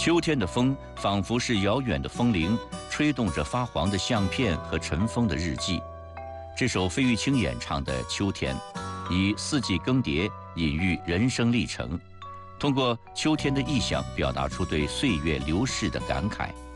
秋天的风仿佛是遥远的风铃，吹动着发黄的相片和尘封的日记。这首费玉清演唱的《秋天》，以四季更迭隐喻人生历程，通过秋天的意象表达出对岁月流逝的感慨。